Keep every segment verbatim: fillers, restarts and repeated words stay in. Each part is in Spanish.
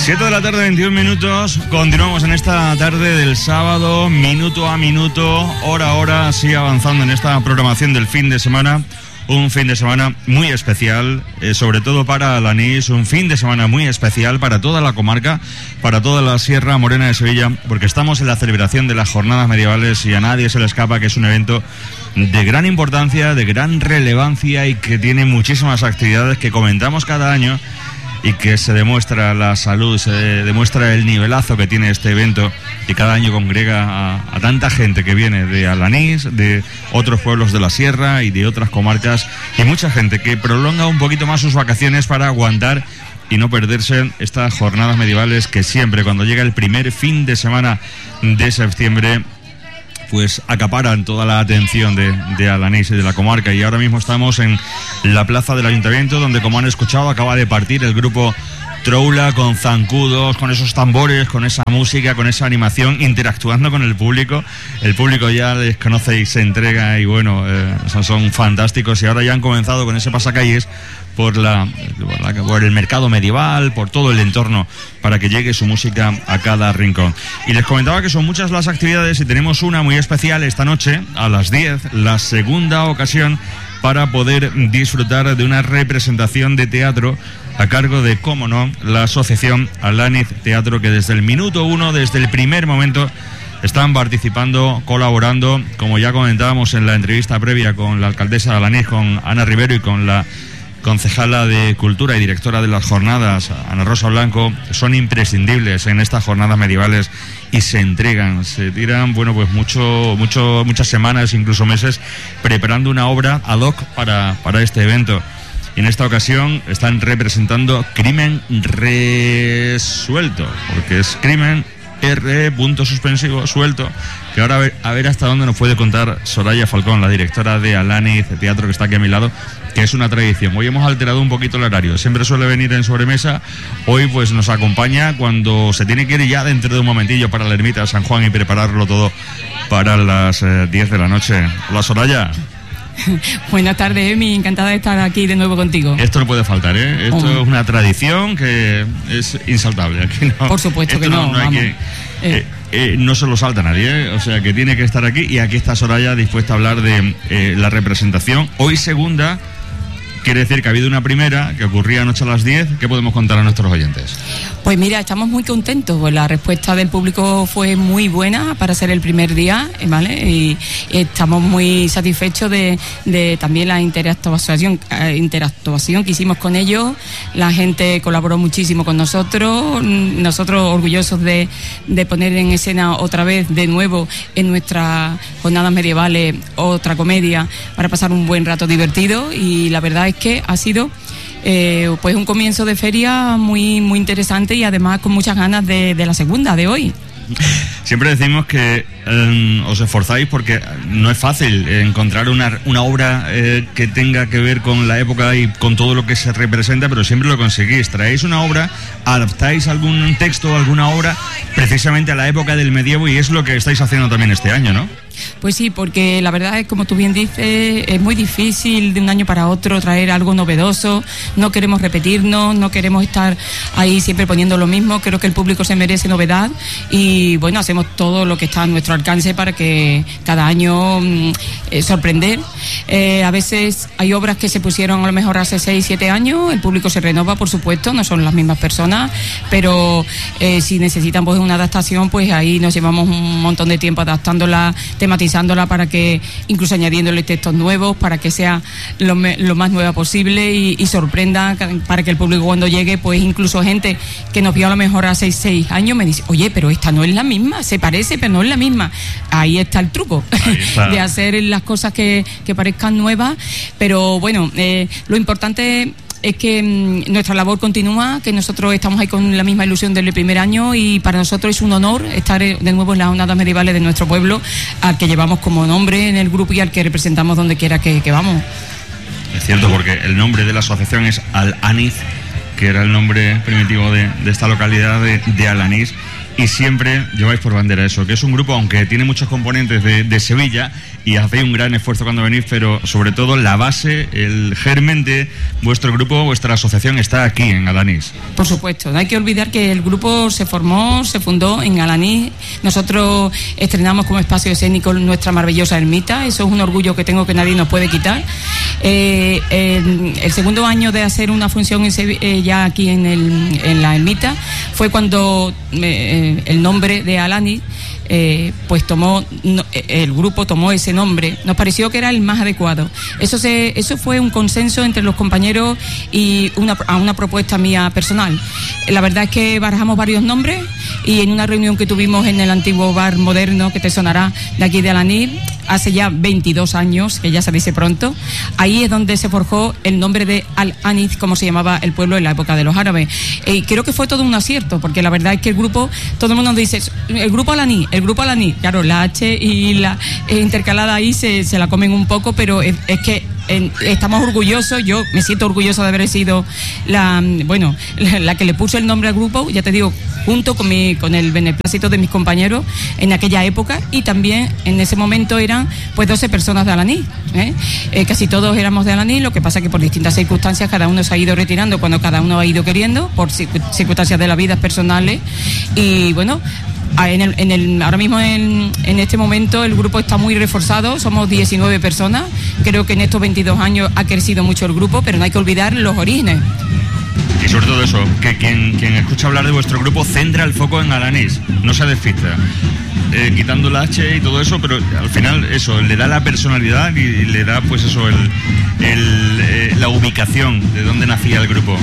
siete de la tarde, veintiún minutos. Continuamos en esta tarde del sábado, minuto a minuto, hora a hora, así avanzando en esta programación del fin de semana. Un fin de semana muy especial, eh, sobre todo para Alanís, un fin de semana muy especial para toda la comarca, para toda la Sierra Morena de Sevilla, porque estamos en la celebración de las jornadas medievales y a nadie se le escapa que es un evento de gran importancia, de gran relevancia y que tiene muchísimas actividades que comentamos cada año y que se demuestra la salud, se demuestra el nivelazo que tiene este evento, que cada año congrega a, a tanta gente que viene de Alanís, de otros pueblos de la sierra y de otras comarcas, y mucha gente que prolonga un poquito más sus vacaciones para aguantar y no perderse estas jornadas medievales que siempre, cuando llega el primer fin de semana de septiembre, pues acaparan toda la atención de, de Alanís y de la comarca. Y ahora mismo estamos en la plaza del Ayuntamiento, donde, como han escuchado, acaba de partir el grupo Troula con zancudos, con esos tambores, con esa música, con esa animación, interactuando con el público. El público ya les conoce y se entrega y bueno, eh, son, son fantásticos. Y ahora ya han comenzado con ese pasacalles por, la, por, la, por el mercado medieval, por todo el entorno, para que llegue su música a cada rincón. Y les comentaba que son muchas las actividades y tenemos una muy especial esta noche, a las diez, la segunda ocasión para poder disfrutar de una representación de teatro a cargo de, cómo no, la asociación Alanís Teatro, que desde el minuto uno, desde el primer momento, están participando, colaborando, como ya comentábamos en la entrevista previa con la alcaldesa de Alanís, con Ana Rivero, y con la concejala de Cultura y directora de las jornadas, Ana Rosa Blanco. Son imprescindibles en estas jornadas medievales y se entregan, se tiran, bueno, pues mucho, mucho, muchas semanas, incluso meses, preparando una obra ad hoc para, para este evento. Y en esta ocasión están representando Crimen Resuelto, porque es crimen R, punto suspensivo, suelto, que ahora a ver, a ver hasta dónde nos puede contar Soraya Falcón, la directora de Alanís Teatro, que está aquí a mi lado, que es una tradición. Hoy hemos alterado un poquito el horario, siempre suele venir en sobremesa, hoy pues nos acompaña cuando se tiene que ir ya dentro de un momentillo para la ermita de San Juan y prepararlo todo para las eh, diez de la noche. Hola, Soraya. Buenas tardes, Emi, encantada de estar aquí de nuevo contigo. Esto no puede faltar, ¿eh? Esto oh. es una tradición que es insaltable. Aquí no, por supuesto que no, no, no hay vamos. Que, eh, eh, no se lo salta nadie, ¿eh? O sea que tiene que estar aquí, y aquí está Soraya dispuesta a hablar de eh, la representación. Hoy segunda, quiere decir que ha habido una primera que ocurría anoche a las diez. ¿Qué podemos contar a nuestros oyentes? Pues mira, estamos muy contentos, pues la respuesta del público fue muy buena para ser el primer día, ¿vale? Y estamos muy satisfechos de, de también la interactuación, eh, interactuación que hicimos con ellos. La gente colaboró muchísimo con nosotros, nosotros orgullosos de, de poner en escena otra vez, de nuevo, en nuestras jornadas medievales, otra comedia, para pasar un buen rato divertido. Y la verdad es que ha sido eh, pues un comienzo de feria muy muy interesante, y además con muchas ganas de, de la segunda, de hoy. Siempre decimos que eh, os esforzáis porque no es fácil encontrar una, una obra eh, que tenga que ver con la época y con todo lo que se representa, pero siempre lo conseguís. Traéis una obra, adaptáis algún texto, alguna obra precisamente a la época del medievo, y es lo que estáis haciendo también este año, ¿no? Pues sí, porque la verdad es, como tú bien dices, es muy difícil de un año para otro traer algo novedoso. No queremos repetirnos, no queremos estar ahí siempre poniendo lo mismo. Creo que el público se merece novedad, y bueno, hacemos todo lo que está a nuestro alcance para que cada año eh, sorprender. Eh, a veces hay obras que se pusieron a lo mejor hace seis, siete años, el público se renova, por supuesto, no son las mismas personas, pero eh, si necesitan pues una adaptación, pues ahí nos llevamos un montón de tiempo adaptándola, tematizándola, para que, incluso añadiéndole textos nuevos, para que sea lo, me, lo más nueva posible y, y sorprenda, para que el público cuando llegue, pues incluso gente que nos vio a lo mejor hace seis años me dice, oye, pero esta no es la misma, se parece, pero no es la misma. Ahí está el truco de hacer las cosas que, que parezcan nuevas, pero bueno, eh, lo importante es que mmm, nuestra labor continúa, que nosotros estamos ahí con la misma ilusión del primer año, y para nosotros es un honor estar de nuevo en las jornadas medievales de nuestro pueblo, al que llevamos como nombre en el grupo y al que representamos donde quiera que, que vamos. Es cierto, porque el nombre de la asociación es Alanís, que era el nombre primitivo de, de esta localidad de, de Alanís, y siempre lleváis por bandera eso, que es un grupo, aunque tiene muchos componentes de, de Sevilla, y hacéis un gran esfuerzo cuando venís, pero sobre todo la base, el germen de vuestro grupo, vuestra asociación está aquí en Alanís. Por supuesto, no hay que olvidar que el grupo se formó, se fundó en Alanís. Nosotros estrenamos como espacio escénico nuestra maravillosa ermita, eso es un orgullo que tengo que nadie nos puede quitar. Eh, el, el segundo año de hacer una función en Sevilla, eh, ya aquí en, el, en la ermita, fue cuando eh, el nombre de Alanís Eh, pues tomó no, el grupo tomó ese nombre, nos pareció que era el más adecuado. Eso se eso fue un consenso entre los compañeros y una, a una propuesta mía personal. La verdad es que barajamos varios nombres y en una reunión que tuvimos en el antiguo bar moderno, que te sonará, de aquí de Alanís, hace ya veintidós años, que ya se dice pronto, ahí es donde se forjó el nombre de Al-Anis, como se llamaba el pueblo en la época de los árabes. Y creo que fue todo un acierto, porque la verdad es que el grupo, todo el mundo nos dice, el grupo Al-Anis, el grupo Al-Anis, claro, la H y la eh, intercalada ahí se, se la comen un poco, pero es, es que en, estamos orgullosos, yo me siento orgulloso de haber sido la, bueno, la, la que le puso el nombre al grupo, ya te digo, junto con mi, con el beneplácito de mis compañeros en aquella época, y también en ese momento eran pues doce personas de Alanís, ¿eh? Eh, casi todos éramos de Alanís, lo que pasa que por distintas circunstancias cada uno se ha ido retirando cuando cada uno ha ido queriendo, por circunstancias de las vidas personales, y bueno, En el, en el, ahora mismo en, en este momento el grupo está muy reforzado, somos diecinueve personas, creo que en estos veintidós años ha crecido mucho el grupo, pero no hay que olvidar los orígenes. Y sobre todo eso, que quien, quien escucha hablar de vuestro grupo centra el foco en Alanís, no se despista, eh, quitando la H y todo eso, pero al final eso, le da la personalidad y, y le da pues eso, el, el, eh, la ubicación de dónde nacía el grupo.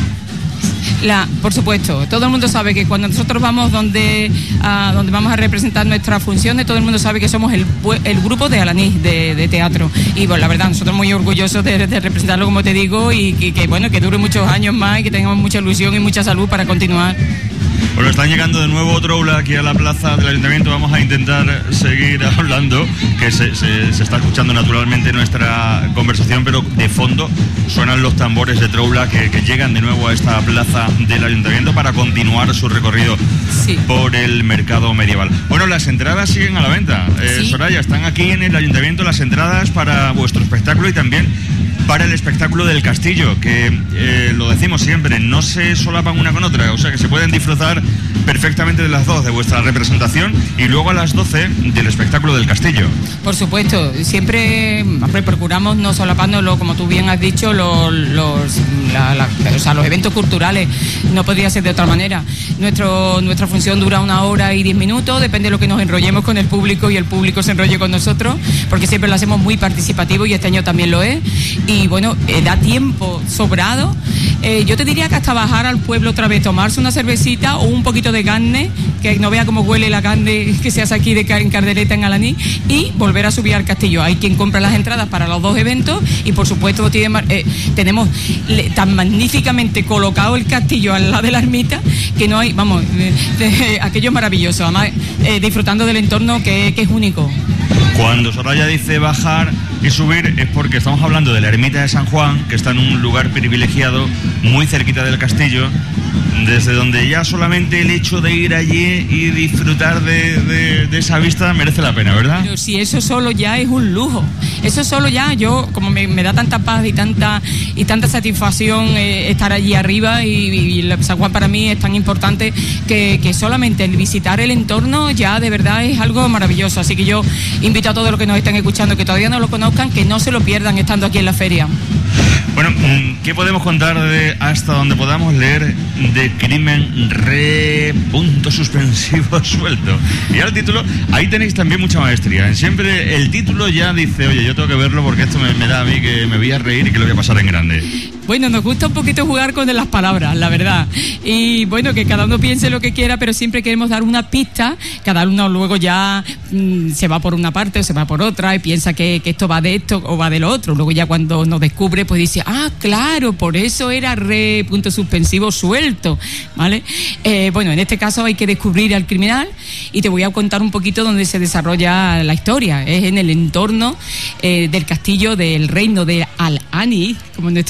La, por supuesto, todo el mundo sabe que cuando nosotros vamos donde, a, donde vamos a representar nuestras funciones, todo el mundo sabe que somos el, el grupo de Alanís de, de teatro, y bueno, la verdad, nosotros muy orgullosos de, de representarlo, como te digo, y que, que bueno, que dure muchos años más y que tengamos mucha ilusión y mucha salud para continuar. Bueno, están llegando de nuevo Troula aquí a la plaza del Ayuntamiento. Vamos a intentar seguir hablando, que se, se, se está escuchando naturalmente nuestra conversación, pero de fondo suenan los tambores de Troula que, que llegan de nuevo a esta plaza del Ayuntamiento para continuar su recorrido sí. por el mercado medieval. Bueno, las entradas siguen a la venta. Eh, ¿Sí? Soraya, están aquí en el Ayuntamiento las entradas para vuestro espectáculo y también para el espectáculo del castillo, que eh, lo decimos siempre, no se solapan una con otra, o sea que se pueden disfrutar perfectamente de las dos, de vuestra representación, y luego a las doce del espectáculo del castillo. Por supuesto, siempre procuramos no solapándolo, como tú bien has dicho, los, los, la, la, o sea, los eventos culturales, no podría ser de otra manera. Nuestro, nuestra función dura una hora y diez minutos, depende de lo que nos enrollemos con el público y el público se enrolle con nosotros, porque siempre lo hacemos muy participativo y este año también lo es. Y bueno, eh, da tiempo sobrado. Eh, yo te diría que hasta bajar al pueblo otra vez, tomarse una cervecita o un poquito de carne, que no vea cómo huele la carne que se hace aquí de en Cardeleta en Alanís, y volver a subir al castillo. Hay quien compra las entradas para los dos eventos y por supuesto tiene, eh, tenemos le, tan magníficamente colocado el castillo al lado de la ermita que no hay, vamos, eh, eh, aquello es maravilloso, además eh, disfrutando del entorno que, que es único. Cuando Soraya dice bajar y subir es porque estamos hablando de la ermita de San Juan, que está en un lugar privilegiado muy cerquita del castillo, desde donde ya solamente el hecho de ir allí y disfrutar de, de, de esa vista merece la pena, ¿verdad? Pero si eso solo ya es un lujo, eso solo ya, yo como me, me da tanta paz y tanta y tanta satisfacción eh, estar allí arriba, y, y San Juan para mí es tan importante que, que solamente el visitar el entorno ya de verdad es algo maravilloso, así que yo invito a todos los que nos están escuchando, que todavía no lo conozcan, que no se lo pierdan estando aquí en la feria. Bueno, ¿qué podemos contar de hasta donde podamos leer de Crimen Re... punto suspensivo suelto? Y al título, ahí tenéis también mucha maestría. Siempre el título ya dice, oye, yo tengo que verlo porque esto me, me da a mí que me voy a reír y que lo voy a pasar en grande. Bueno, nos gusta un poquito jugar con las palabras, la verdad. Y bueno, que cada uno piense lo que quiera, pero siempre queremos dar una pista. Cada uno luego ya mmm, se va por una parte o se va por otra y piensa que, que esto va de esto o va de lo otro. Luego ya cuando nos descubre, pues dice, ah, claro, por eso era re punto suspensivo suelto, ¿vale? Eh, bueno, en este caso hay que descubrir al criminal y te voy a contar un poquito dónde se desarrolla la historia. Es en el entorno eh, del castillo del reino de Al-Anis, como nuestro grupo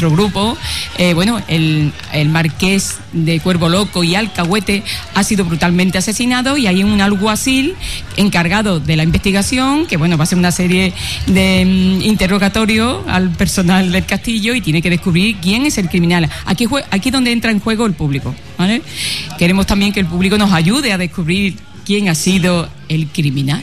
grupo, eh, bueno, el, el marqués de Cuervo Loco y Alcahuete ha sido brutalmente asesinado y hay un alguacil encargado de la investigación que, bueno, va a hacer una serie de um, interrogatorios al personal del castillo y tiene que descubrir quién es el criminal. Aquí es aquí donde entra en juego el público, ¿vale? Queremos también que el público nos ayude a descubrir quién ha sido el criminal.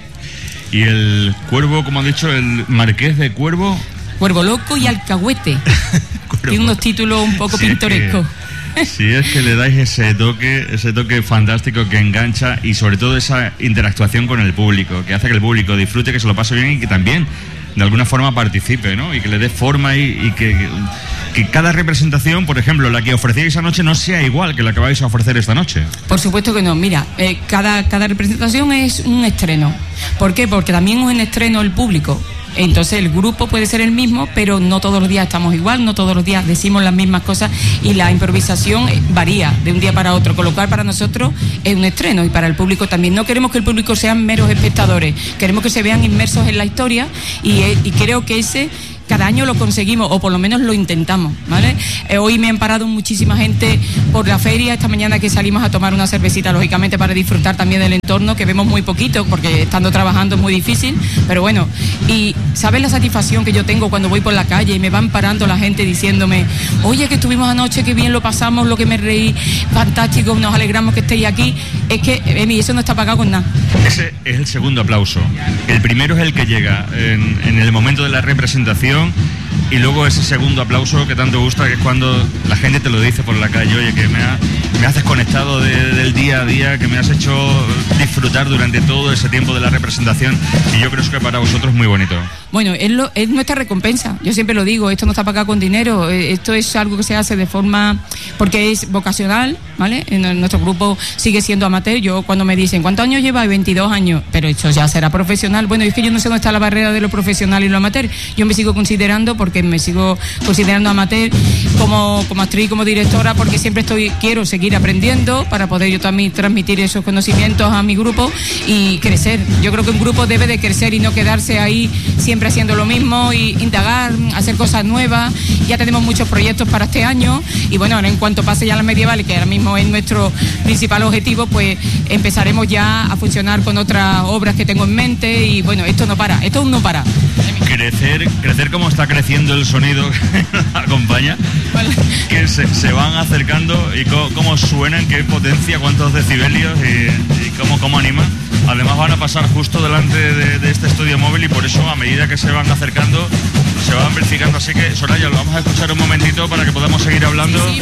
Y el Cuervo, como han dicho, el marqués de Cuervo... Cuervo Loco y Alcahuete. Tiene unos títulos un poco si pintorescos. Es que, si es que le dais ese toque, ese toque fantástico que engancha y sobre todo esa interactuación con el público, que hace que el público disfrute, que se lo pase bien y que también de alguna forma participe, ¿no? Y que le dé forma y, y que, que cada representación, por ejemplo, la que ofrecíais anoche no sea igual que la que vais a ofrecer esta noche. Por supuesto que no. Mira, eh, cada, cada representación es un estreno. ¿Por qué? Porque también es un estreno el público. Entonces el grupo puede ser el mismo, pero no todos los días estamos igual, no todos los días decimos las mismas cosas y la improvisación varía de un día para otro, con lo cual para nosotros es un estreno y para el público también. No queremos que el público sean meros espectadores, queremos que se vean inmersos en la historia y, y creo que ese... cada año lo conseguimos, o por lo menos lo intentamos, ¿vale? Eh, hoy me han parado muchísima gente por la feria, esta mañana que salimos a tomar una cervecita, lógicamente para disfrutar también del entorno, que vemos muy poquito, porque estando trabajando es muy difícil, pero bueno, y ¿sabes la satisfacción que yo tengo cuando voy por la calle y me van parando la gente diciéndome, oye, que estuvimos anoche, que bien lo pasamos, lo que me reí, fantástico, nos alegramos que estéis aquí? Es que, Emi, eso no está pagado con nada. Ese es el segundo aplauso. El primero es el que llega en, en el momento de la representación, y luego ese segundo aplauso que tanto gusta, que es cuando la gente te lo dice por la calle, oye, que me, ha, me has desconectado de, del día a día, que me has hecho disfrutar durante todo ese tiempo de la representación, y yo creo que para vosotros es muy bonito. Bueno, es, lo, es nuestra recompensa, yo siempre lo digo, esto no está pagado con dinero, esto es algo que se hace de forma, porque es vocacional, ¿vale? En nuestro grupo sigue siendo amateur. Yo cuando me dicen, ¿cuántos años lleva? veintidós años, pero esto ya será profesional. Bueno, es que yo no sé dónde está la barrera de lo profesional y lo amateur, yo me sigo considerando, porque me sigo considerando amateur como, como actriz, como directora, porque siempre estoy, quiero seguir aprendiendo para poder yo también transmitir esos conocimientos a mi grupo y crecer. Yo creo que un grupo debe de crecer y no quedarse ahí siempre haciendo lo mismo, y indagar, hacer cosas nuevas. Ya tenemos muchos proyectos para este año y bueno, en cuanto pase ya las medievales, que ahora mismo es nuestro principal objetivo, pues empezaremos ya a funcionar con otras obras que tengo en mente y bueno, esto no para, esto aún no para. Crecer, crecer como está creciendo el sonido que nos acompaña, vale. Que se, se van acercando y cómo, cómo suenan, qué potencia, cuántos decibelios y, y cómo, cómo animan. Además van a pasar justo delante de, de este estudio móvil y por eso a medida que se van acercando se va amplificando, así que Soraya, lo vamos a escuchar un momentito para que podamos seguir hablando. Sí, sí,